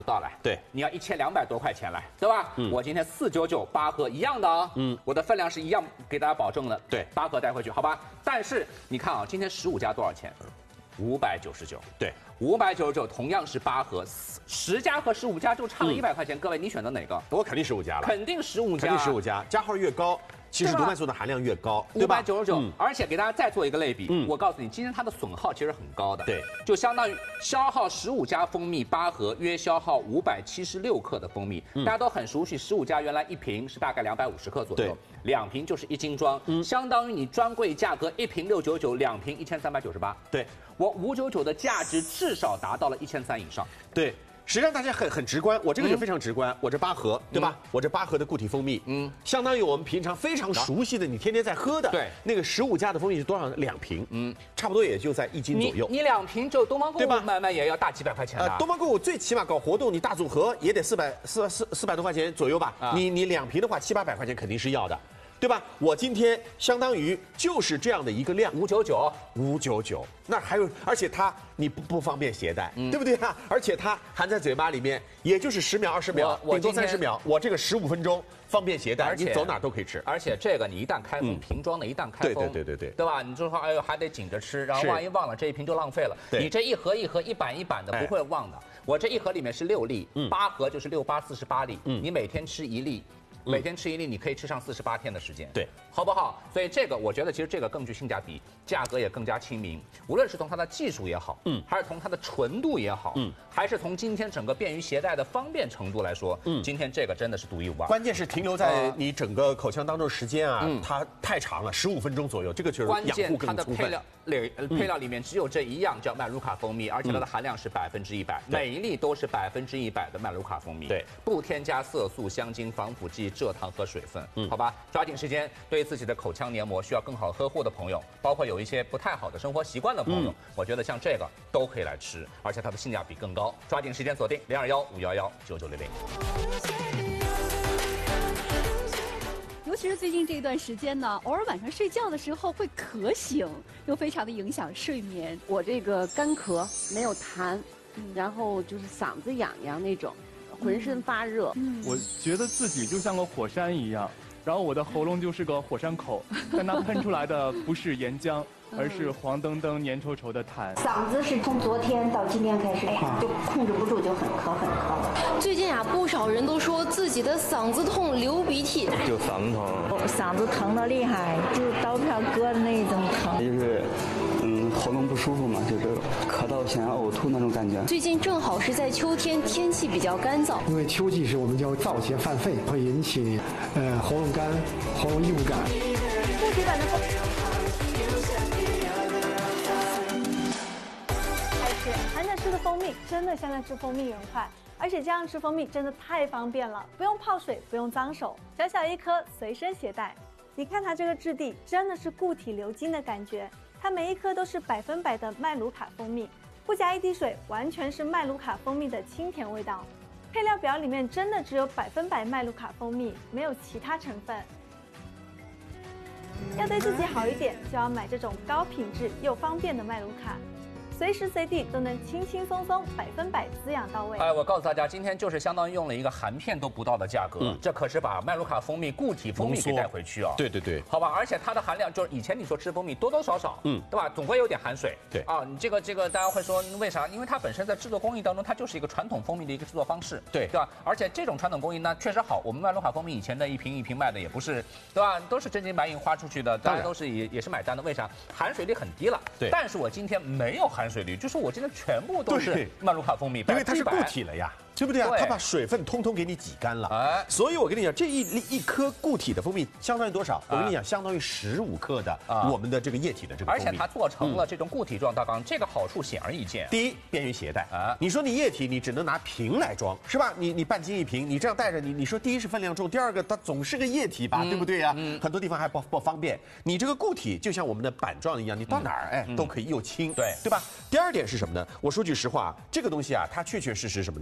到来， 对， 你要1200多块钱来，对吧？我今天499八盒一样的啊，我的分量是一样，给大家保证了， 对 ，8盒带回去，好吧？但是你看啊，今天15加多少钱？599， 对 ，599同样是8盒，10加和15加就差了100块钱，各位你选择哪个？ 我肯定15加了， 肯定15加， 肯定15加，加号越高。其实毒麦素的含量越高，对吧 ？599，而且给大家再做一个类比，我告诉你，今天它的损耗其实很高的， 对， 就相当于消耗15加蜂蜜8盒，约消耗576克的蜂蜜。大家都很熟悉，15加原来1瓶是大概250克左右，2瓶就是1斤装，相当于你专柜价格1瓶699，2瓶1398。 对， 我599的价值至少达到了1300以上。 对。实际上大家很直观，我这个就非常直观，我这8盒，对吧？我这8盒的固体蜂蜜，相当于我们平常非常熟悉的，你天天在喝的， 对， 那个15加的蜂蜜是多少？2瓶，差不多也就在1斤左右。 你2瓶就东方购物买也要大几百块钱东方购物最起码搞活动，你大组合也得400多块钱左右吧？你2瓶的话700-800块钱肯定是要的。对吧？我今天相当于就是这样的一个量，599，那还有，而且它你不方便携带，对不对啊？而且它含在嘴巴里面，也就是10秒、20秒，顶多30秒。我这个15分钟方便携带，你走哪都可以吃。 而且这个你一旦开封，瓶装的一旦开封，对吧？你就说哎呦还得紧着吃，然后万一忘了这一瓶就浪费了。你这一盒一盒一板一板的不会忘的。我这一盒里面是6粒，8盒就是6×8=48粒，你每天吃1粒。每天吃1粒，你可以吃上48天的时间， 对， 好不好？所以这个我觉得其实这个更具性价比，价格也更加亲民。无论是从它的技术也好，还是从它的纯度也好，还是从今天整个便于携带的方便程度来说，今天这个真的是独一无二。 关键是停留在你整个口腔当中时间啊，它太长了，15分钟左右，这个确实关键它的养护更充分。 配料里面只有这一样叫麦卢卡蜂蜜，而且它的含量是100%，每一粒都是100%的麦卢卡蜂蜜， 对， 不添加色素、香精、防腐剂、蔗糖和水分，好吧，抓紧时间，对自己的口腔黏膜需要更好呵护的朋友，包括有一些不太好的生活习惯的朋友，我觉得像这个都可以来吃，而且它的性价比更高，抓紧时间锁定0215119960。 尤其是最近这一段时间呢，偶尔晚上睡觉的时候会咳醒，又非常的影响睡眠。 我这个干咳没有痰，然后就是嗓子痒痒那种，浑身发热。 我觉得自己就像个火山一样，然后我的喉咙就是个火山口，但它喷出来的不是岩浆，而是黄澄澄、黏稠稠的痰。 嗓子是从昨天到今天开始，就控制不住，就很咳。 最近啊，不少人都说自己的嗓子痛、流鼻涕， 就嗓子疼， 嗓子疼得厉害，就是刀片割的那种疼。 就是喉咙不舒服嘛，就是咳到想要呕吐那种感觉。 最近正好是在秋天，天气比较干燥。 因为秋季时我们叫燥邪犯肺，会引起喉咙干、喉咙异物感。 固体版的蜂蜜爱吃，含着吃的蜂蜜真的像在吃蜂蜜原块，而且这样吃蜂蜜真的太方便了，不用泡水，不用脏手，小小一颗随身携带。你看它这个质地，真的是固体流金的感觉。它每一颗都是100%的麦卢卡蜂蜜，不加一滴水，完全是麦卢卡蜂蜜的清甜味道。配料表里面真的只有100%麦卢卡蜂蜜，没有其他成分。要对自己好一点，就要买这种高品质又方便的麦卢卡。随时随地都能轻轻松松100%滋养到位。 哎，我告诉大家，今天就是相当于用了一个含片都不到的价格，这可是把麦卢卡蜂蜜固体蜂蜜给带回去啊！ 对， 好吧，而且它的含量就是以前你说吃蜂蜜多多少少，对吧？总会有点含水。 对啊，你这个大家会说为啥？因为它本身在制作工艺当中，它就是一个传统蜂蜜的一个制作方式，对吧？而且这种传统工艺呢确实好，我们麦卢卡蜂蜜以前的一瓶一瓶卖的也不是，对吧？都是真金白银花出去的，大家都是也是买单的。为啥？含水率很低了。对，但是我今天没有含水率，就是我今天全部都是麦卢卡蜂蜜， 因为它是固体了呀，对不对啊？它把水分通通给你挤干了，哎，所以我跟你讲，这一颗固体的蜂蜜相当于多少？我跟你讲，相当于15克的我们的这个液体的这个蜂蜜， 而且它做成了这种固体状大缸，这个好处显而易见。 第一，便于携带啊。你说你液体，你只能拿瓶来装，是吧？你半斤一瓶，你这样带着你说第一是分量重，第二个它总是个液体吧，对不对呀？很多地方还不方便。你这个固体就像我们的板状一样，你到哪儿都可以又轻，对吧？第二点是什么呢？我说句实话，这个东西啊，它确确实实什么呢？它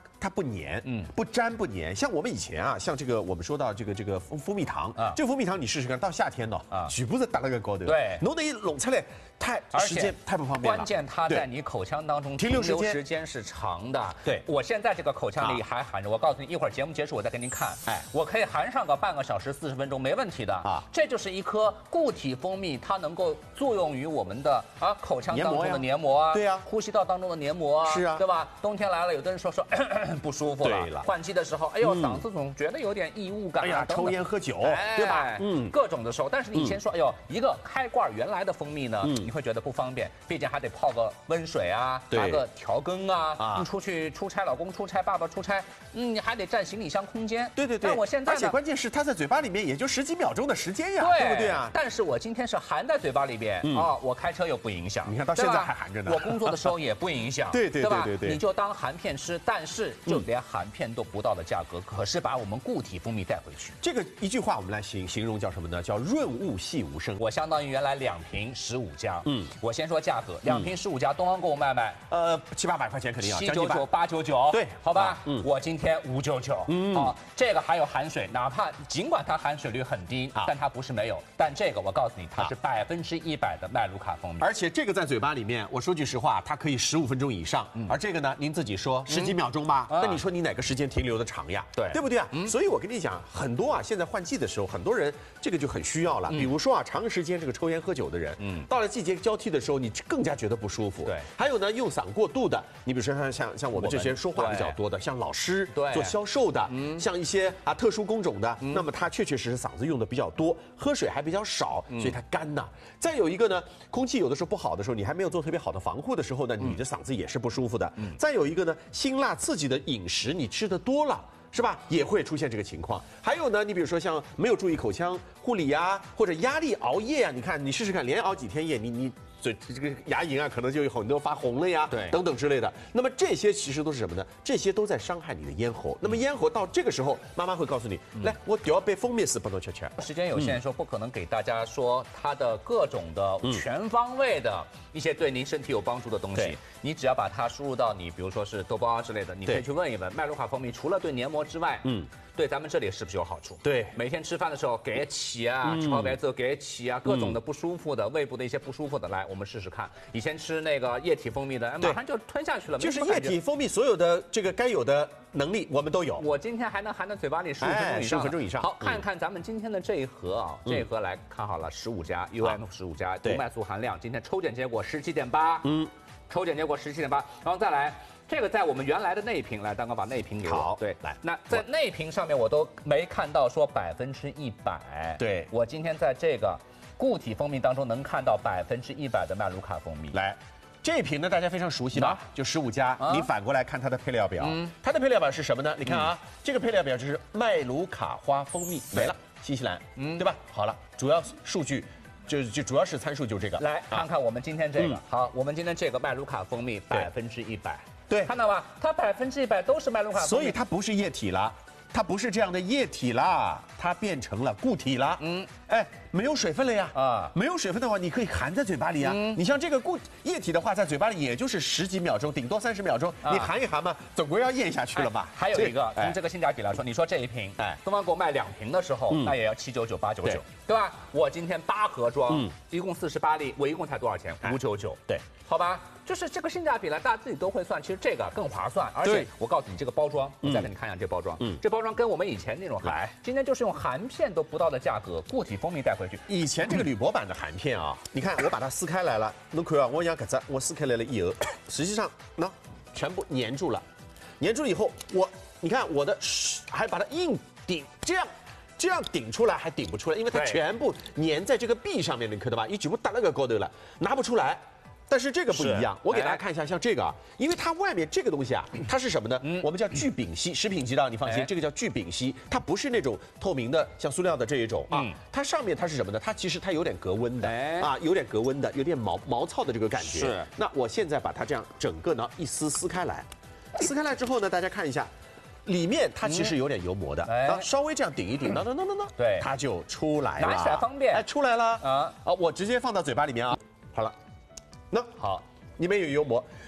它不粘，不粘不粘。像我们以前啊，像这个我们说到这个蜂蜜糖啊，这个蜂蜜糖你试试看，到夏天呢啊，全部是打那个高头， 对， 弄得一弄出来，时间太不方便了。 关键它在你口腔当中停留时间是长的。 对， 我现在这个口腔里还含着，我告诉你，一会儿节目结束我再给您看，哎，我可以含上个半个小时40分钟没问题的啊。这就是一颗固体蜂蜜，它能够作用于我们的口腔当中的黏膜啊， 对呀， 呼吸道当中的黏膜啊， 是啊， 对吧？冬天来了，有的人说不舒服了，换季的时候，哎呦，嗓子总觉得有点异物感， 哎呀，抽烟喝酒，对吧？ 各种的时候，但是你以前说，哎呦，一个开罐原来的蜂蜜呢，你会觉得不方便，毕竟还得泡个温水啊，拿个调羹啊，你出去出差，老公出差，爸爸出差，你还得占行李箱空间。 对。 但我现在， 而且关键是它在嘴巴里面也就10几秒钟的时间呀，对不对啊？ 但是我今天是含在嘴巴里边啊，我开车又不影响， 你看到现在还含着呢。 我工作的时候也不影响， 对吧？你就当含片吃，但是就连含片都不到的价格，可是把我们固体蜂蜜带回去。 这个一句话我们来形容叫什么呢？叫润物细无声。 我相当于原来2瓶15加，我先说价格，2瓶15加，东方购物卖 7、800块钱肯定要 799、899， 对， 好吧，我今天599，啊，这个还有含水，尽管它含水率很低，但它不是没有，但这个我告诉你，它是100%的麦卢卡蜂蜜， 而且这个在嘴巴里面，我说句实话，它可以15分钟以上，而这个呢，您自己说10几秒钟吧，那你说你哪个时间停留的长呀？对不对啊？所以我跟你讲，很多啊，现在换季的时候，很多人这个就很需要了，比如说啊，长时间这个抽烟喝酒的人，到了季节交替的时候，你更加觉得不舒服。 对， 还有呢，用嗓过度的，你比如说像我们这些说话比较多的，像老师做销售的，像一些特殊工种的，那么他确确实实嗓子用的比较多，喝水还比较少，所以它干呐。再有一个呢，空气有的时候不好的时候，你还没有做特别好的防护的时候呢，你的嗓子也是不舒服的。再有一个呢，辛辣刺激的饮食你吃的多了，是吧？也会出现这个情况。还有呢，你比如说像没有注意口腔护理呀，或者压力熬夜啊，你看你试试看，连熬几天夜，你嘴这个牙龈啊，可能就有很多发红了呀， 对， 等等之类的。那么这些其实都是什么呢？这些都在伤害你的咽喉。那么咽喉到这个时候，妈妈会告诉你，来，我调杯蜂蜜水不能吃。 时间有限，说不可能给大家说它的各种的全方位的一些对您身体有帮助的东西。你只要把它输入到你，比如说是豆包啊之类的，你可以去问一问，麦卢卡蜂蜜除了对黏膜之外，对咱们这里是不是有好处？ 对， 每天吃饭的时候给起啊，吃好白之后给起啊，各种的不舒服的胃部的一些不舒服的，来我们试试看。以前吃那个液体蜂蜜的，马上就吞下去了， 就是液体蜂蜜所有的这个该有的能力我们都有。 我今天还能含在嘴巴里15分钟以上。好，看看咱们今天的这一盒啊，这一盒来看好了，15加 UM15加，毒麦素含量，今天抽检结果17.8，抽检结果17.8，然后再来。这个在我们原来的那一瓶，来，大哥把那一瓶给我。 好， 对，来，那在那一瓶上面我都没看到说100%。 对， 我今天在这个固体蜂蜜当中能看到100%的麦卢卡蜂蜜。 来，这一瓶呢大家非常熟悉吧？就15加，你反过来看它的配料表，它的配料表是什么呢？你看啊，这个配料表就是麦卢卡花蜂蜜没了，新西兰，对吧？好了，主要数据。就主要是参数就这个， 来看看我们今天这个。好，我们今天这个麦卢卡蜂蜜100%， 对， 看到吧？它100%都是麦卢卡蜂蜜， 所以它不是液体了，它不是这样的液体啦，它变成了固体了。没有水分了呀。没有水分的话，你可以含在嘴巴里啊。你像这个液体的话，在嘴巴里也就是10几秒钟，顶多30秒钟，你含一含嘛，总归要咽下去了吧。 还有一个，从这个性价比来说，你说这一瓶，东方给我卖2瓶的时候，那也要799、899，对吧？我今天8盒装，一共48粒，我一共才多少钱？599。 对， 好吧。就是这个性价比来，大家自己都会算。其实这个更划算，而且我告诉你，这个包装，我再给你看一下这包装。这包装跟我们以前那种今天就是用含片都不到的价格，固体蜂蜜带回去。 以前这个铝箔版的含片啊，你看我把它撕开来了，侬看啊，我讲搿只，我撕开来了以后，实际上那全部粘住了，粘住以后，你看我的还把它硬顶这样顶出来还顶不出来，因为它全部粘在这个壁上面，你看到吧？一全部搭那个高头了，拿不出来。但是这个不一样，我给大家看一下，像这个啊，因为它外面这个东西啊，它是什么呢？我们叫聚丙烯，食品级的，你放心，这个叫聚丙烯，它不是那种透明的像塑料的这一种啊，它上面它是什么呢？它其实它有点隔温的啊，有点隔温的，有点毛糙的这个感觉。是。那我现在把它这样整个呢一撕开来，撕开来之后呢，大家看一下。里面它其实有点油膜的，稍微这样顶一顶，对，它就出来了， 拿起来方便， 出来了啊！我直接放到嘴巴里面啊，好了，那好，里面有油膜，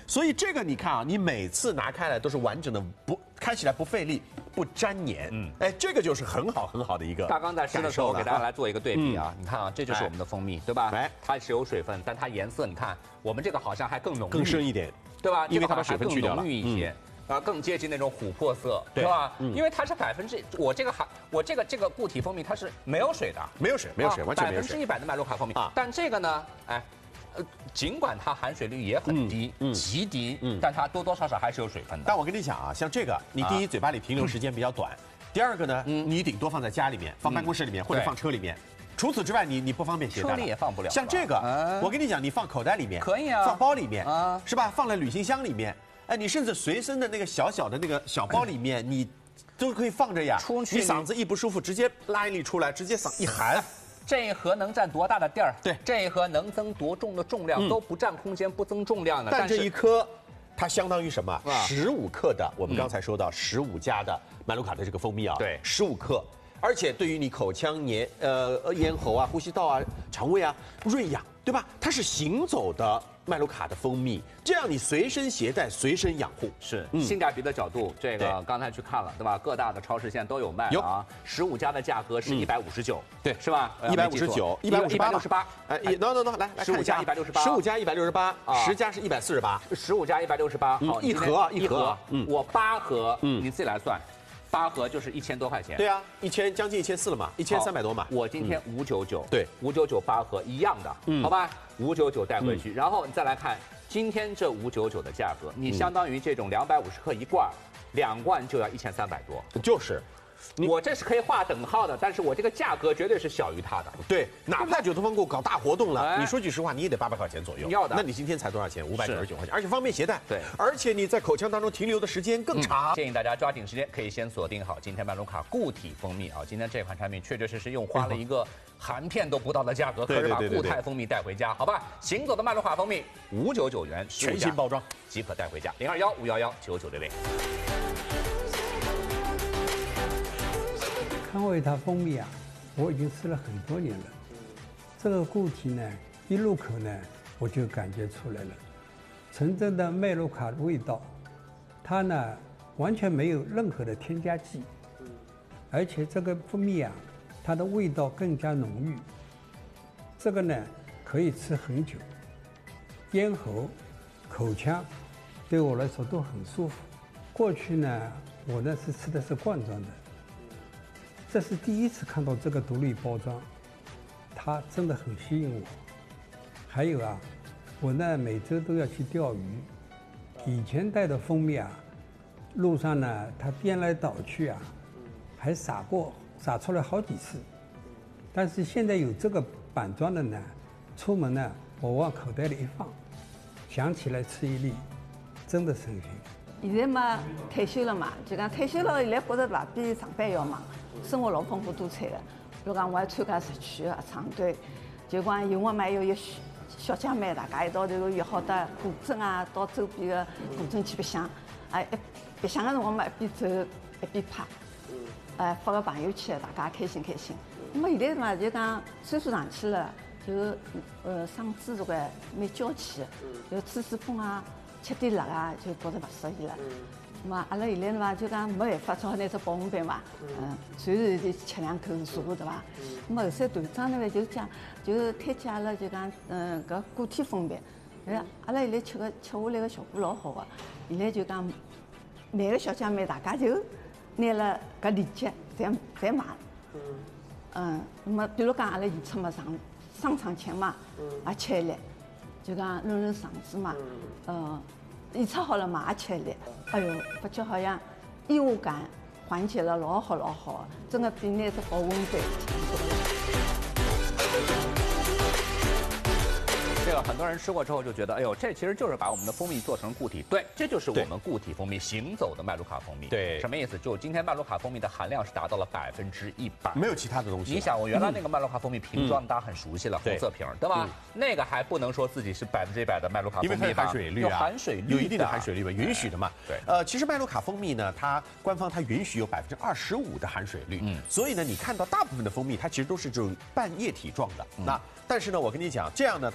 所以这个你看啊，你每次拿开来都是完整的，开起来不费力，不粘黏。哎，这个就是很好的一个。 大刚在吃的时候，给大家来做一个对比啊。你看啊，这就是我们的蜂蜜，对吧？哎，它是有水分，但它颜色你看，我们这个好像还更浓郁、 更深一点， 对吧？ 因为它把水分去掉了， 更浓郁一些。更接近那种琥珀色，对吧？因为它是我这个固体蜂蜜它是没有水的， 没有水，完全没有水 ，100%的麦卢卡蜂蜜啊。但这个呢，哎，尽管它含水率也很低，极低，但它多多少少还是有水分的。 但我跟你讲啊，像这个，你第一嘴巴里停留时间比较短，第二个呢，你顶多放在家里面，放办公室里面或者放车里面。除此之外，你不方便携带， 车里也放不了。 像这个，我跟你讲，你放口袋里面可以啊， 放包里面啊，是吧？放在旅行箱里面。哎，你甚至随身的那个小小的那个小包里面，你都可以放着呀。你嗓子一不舒服，直接拉一粒出来，直接嗓一含。 这一盒能占多大的地儿？ 对， 这一盒能增多重的重量，都不占空间，不增重量的。 但这一颗，它相当于什么？15克的，我们刚才说到15加的麦卢卡的这个蜂蜜啊， 对 ，15克。而且对于你口腔咽喉啊、呼吸道啊、肠胃啊润养，对吧？它是行走的麦卢卡的蜂蜜，这样你随身携带、随身养护。 是性价比的角度，这个刚才去看了，对吧？各大的超市现在都有卖的啊。15加的价格是159， 对， 是吧 ？159、168。哎 ，no， 来 ，15加168，15 加168，10加是148，15 加168。好， 一盒， 我8盒，你自己来算。8盒就是1000多块钱， 对啊将近1400了嘛，1300多嘛。 我今天599， 对 ，599八盒一样的，好吧，599带回去，然后你再来看今天这599的价格，你相当于这种250克一罐，2罐就要1300多， 就是。 我这是可以划等号的，但是我这个价格绝对是小于它的。 对，哪怕九头蜂购搞大活动了，你说句实话，你也得800块钱左右。 要的， 那你今天才多少钱？599块钱，而且方便携带。 对， 而且你在口腔当中停留的时间更长。 建议大家抓紧时间，可以先锁定好今天麦卢卡固体蜂蜜啊。今天这款产品确确实实用花了一个含片都不到的价格，可是把固态蜂蜜带回家，好吧？行走的麦卢卡蜂蜜599元， 全新包装即可带回家。021-511-9966。 康维他蜂蜜啊，我已经吃了很多年了。这个固体呢，一入口呢，我就感觉出来了，纯正的麦卢卡的味道。它呢，完全没有任何的添加剂，而且这个蜂蜜啊，它的味道更加浓郁。这个呢，可以吃很久，咽喉、口腔对我来说都很舒服。过去呢，我呢是吃的是罐装的。这是第一次看到这个独立包装，它真的很吸引我。还有啊，我呢每周都要去钓鱼，以前带的蜂蜜啊，路上呢它颠来倒去啊，还洒出来好几次。但是现在有这个板装的呢，出门呢我往口袋里一放，想起来吃一粒，真的省心。 现在嘛退休了嘛，就讲退休了，现在觉得吧比上班要忙。生活老丰富多彩的，比如讲我还参加社区的唱队，就讲有我们还有一小姐妹，大家一道头约好到古镇啊，到周边的古镇去白相，白相的辰光嘛一边走一边拍，发个朋友圈，大家开心开心。那么现在嘛就讲岁数上去了，就嗓子这个蛮娇气的，就吹吹风啊，吃点辣啊，就觉得不适宜了。嘛，阿拉现在嘛就讲没办法，只好拿只保温杯嘛，随时就吃2口是茶，对伐？那么后山团长呢就推荐阿拉就讲搿固体蜂蜜，阿拉现在吃下来个效果老好个。现在就讲每个小姐妹大家就拿了搿链接侪买，那么比如讲阿拉演出嘛上场前嘛也吃一粒，就讲润嗓子嘛，演出好了嘛也吃一粒。哎呦，发觉好像异物感缓解了老好，真的比那只保温杯强多了。 这个很多人吃过之后就觉得，哎呦，这其实就是把我们的蜂蜜做成固体。对，这就是我们固体蜂蜜行走的麦卢卡蜂蜜。 对， 什么意思？就今天麦卢卡蜂蜜的含量是达到了100%， 没有其他的东西。 你想，我原来那个麦卢卡蜂蜜瓶装大家很熟悉了，红色瓶，对吧？那个还不能说自己是100%的麦卢卡蜂蜜， 因为它有含水率啊， 有含水率， 有一定的含水率吧，允许的嘛。 对， 其实麦卢卡蜂蜜呢，它官方它允许有25%的含水率，所以呢，你看到大部分的蜂蜜它其实都是这种半液体状的。那但是呢，我跟你讲，这样呢，它第一个它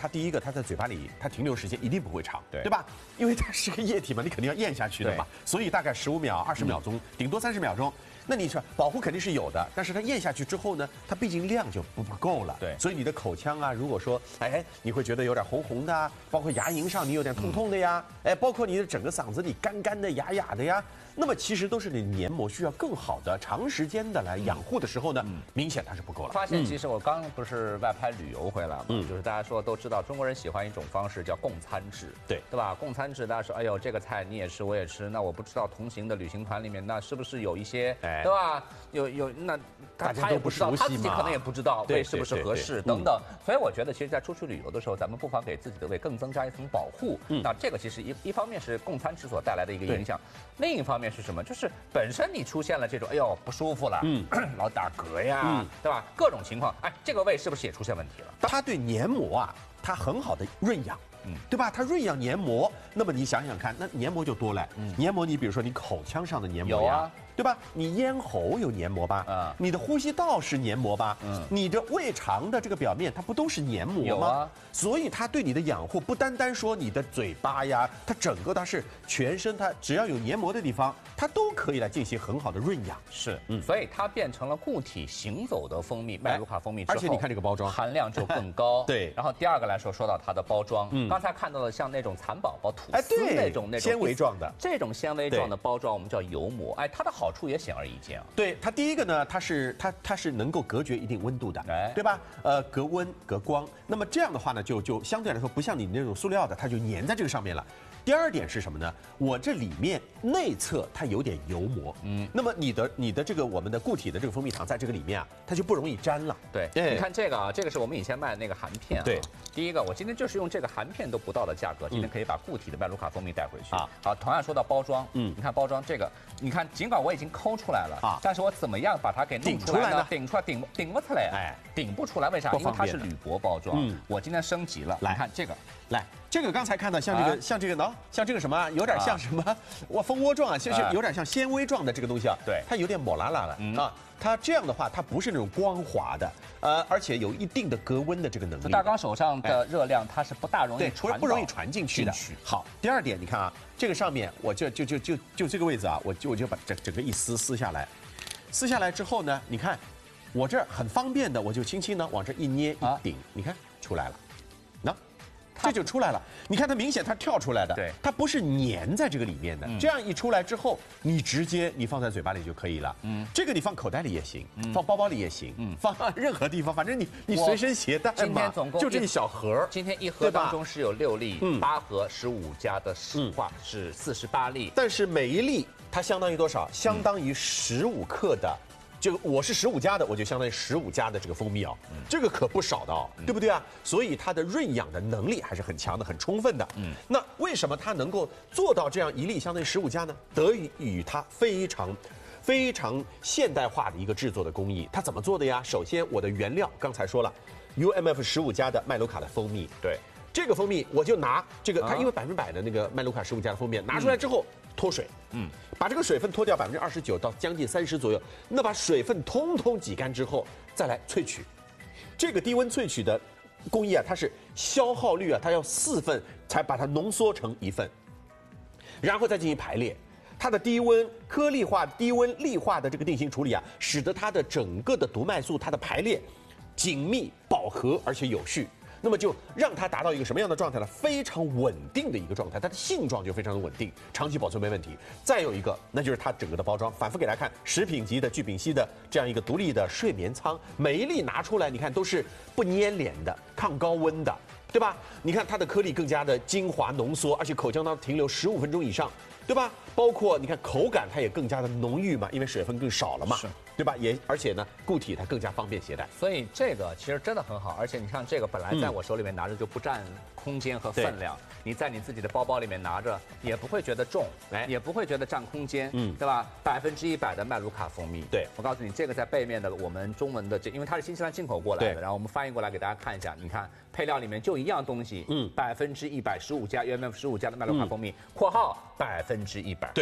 它在嘴巴里它停留时间一定不会长，对吧？因为它是个液体嘛，你肯定要咽下去的嘛，所以大概15秒、20秒钟，顶多30秒钟。那你说保护肯定是有的，但是它咽下去之后呢，它毕竟量就不够了。对，所以你的口腔啊，如果说你会觉得有点红红的啊，包括牙龈上你有点痛痛的呀，包括你的整个嗓子里干干的、哑哑的呀，那么其实都是你黏膜需要更好的、长时间的来养护的时候呢，明显它是不够了。 发现其实我刚不是外拍旅游回来嘛，就是大家说都知道中国人喜欢一种方式叫共餐制，对吧？共餐制大家说，哎呦这个菜你也吃我也吃，那我不知道同行的旅行团里面那是不是有一些，对吧？有那他也不知道，他自己可能也不知道胃是不是合适等等。所以我觉得，其实，在出去旅游的时候，咱们不妨给自己的胃更增加一层保护。那这个其实一方面是共餐制所带来的一个影响，另一方面是什么？就是本身你出现了这种哎呦不舒服了，老打嗝呀，对吧？各种情况，这个胃是不是也出现问题了？ 它对黏膜啊，它很好的润养。对吧？它润养黏膜，那么你想想看，那黏膜就多了。黏膜，你比如说你口腔上的黏膜呀，对吧？你咽喉有黏膜吧？你的呼吸道是黏膜吧？你的胃肠的这个表面，它不都是黏膜吗？所以它对你的养护不单单说你的嘴巴呀，它整个它是全身，它只要有黏膜的地方，它都可以来进行很好的润养。 是，所以它变成了固体行走的蜂蜜，麦卢卡蜂蜜之后， 而且你看这个包装含量就更高。 对。 然后第二个来说到它的包装，刚才看到的像那种蚕宝宝吐司那种纤维状的， 这种纤维状的包装我们叫油膜，它的好处也显而易见啊。 对，它第一个呢，它是能够隔绝一定温度的，对吧？隔温隔光。那么这样的话呢，就相对来说不像你那种塑料的，它就粘在这个上面了。第二点是什么呢？我这里面内侧它有点油膜，那么你的这个我们的固体的这个蜂蜜糖在这个里面啊，它就不容易粘了。 对，你看这个啊，这个是我们以前卖的那个含片啊。对，第一个我今天就是用这个含片都不到的价格，今天可以把固体的麦卢卡蜂蜜带回去啊。好，同样说到包装，你看包装这个，你看尽管我已经抠出来了啊，但是我怎么样把它给弄出来呢？顶不出来，顶不出来，为啥？因为它是铝箔包装。我今天升级了，你看这个， 来。这个刚才看到像这个呢，像这个什么，有点像什么，蜂窝状啊，就是有点像纤维状的这个东西啊，对，它有点抹拉拉的啊。它这样的话，它不是那种光滑的，而且有一定的隔温的这个能力。 大刚手上的热量，它是不大容易不容易传进去的。好，第二点，你看啊，这个上面我就这个位置啊，我就把整个一撕下来，撕下来之后呢，你看我这很方便的，我就轻轻的往这一捏一顶，你看出来了，那。这就出来了，你看它明显它跳出来的，对，它不是粘在这个里面的。这样一出来之后，你直接你放在嘴巴里就可以了。这个你放口袋里也行，放包包里也行，放任何地方，反正你随身携带嘛。 今天总共就这一小盒， 今天一盒当中是有6粒，8盒15加的话是48粒， 但是每一粒它相当于多少？相当于15克的。这个我是15加的，我就相当于15加的这个蜂蜜啊，这个可不少的哦，对不对啊？所以它的润养的能力还是很强的，很充分的。那为什么它能够做到这样一粒相当于15加呢？得益于它非常现代化的一个制作的工艺。它怎么做的呀？首先我的原料刚才说了 ，UMF 15加的麦卢卡的蜂蜜，对，这个蜂蜜我就拿这个，它因为100%的那个麦卢卡15加的蜂蜜拿出来之后脱水，把这个水分脱掉29%到将近30%左右，那把水分通通挤干之后，再来萃取。这个低温萃取的工艺啊，它是消耗率啊，它要4份才把它浓缩成1份，然后再进行排列。它的低温颗粒化、低温粒化的这个定型处理啊，使得它的整个的毒麦素它的排列紧密、饱和而且有序。那么就让它达到一个什么样的状态呢？非常稳定的一个状态，它的性状就非常的稳定，长期保存没问题。再有一个，那就是它整个的包装，反复给大家看，食品级的聚丙烯的这样一个独立的睡眠舱，每一粒拿出来，你看都是不粘连的、抗高温的，对吧？你看它的颗粒更加的精华浓缩，而且口腔当中停留15分钟以上，对吧？包括你看口感它也更加的浓郁嘛，因为水分更少了嘛，对吧？而且呢，固体它更加方便携带。 所以这个其实真的很好，而且你看这个本来在我手里面拿着就不占空间和分量，你在你自己的包包里面拿着也不会觉得重，也不会觉得占空间，对吧？100%的麦卢卡蜂蜜。对，我告诉你，这个在背面的我们中文的因为它是新西兰进口过来的，然后我们翻译过来给大家看一下，你看配料里面就一样东西，100%15加 UMF 15加的麦卢卡蜂蜜（括号100%）。 对。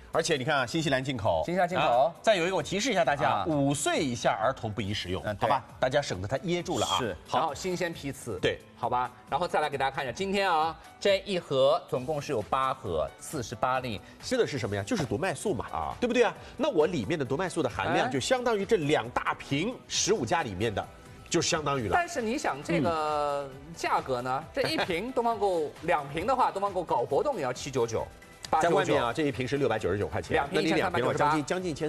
而且你看啊，新西兰进口， 新西兰进口。 再有一个，我提示一下大家，5岁以下儿童不宜食用，好吧？大家省得它噎住了啊。 是。然后新鲜批次， 对， 好吧。然后再来给大家看一下，今天啊，这一盒总共是有8盒，48粒， 吃的是什么呀？就是毒麦素嘛，对不对啊？那我里面的毒麦素的含量就相当于这2大瓶15加里面的。就相当于了。 但是你想这个价格呢？这一瓶东方购2瓶的话，东方购搞活动也要799，899。 在外面啊，这一瓶是699块钱， 2瓶1398， 将近1000。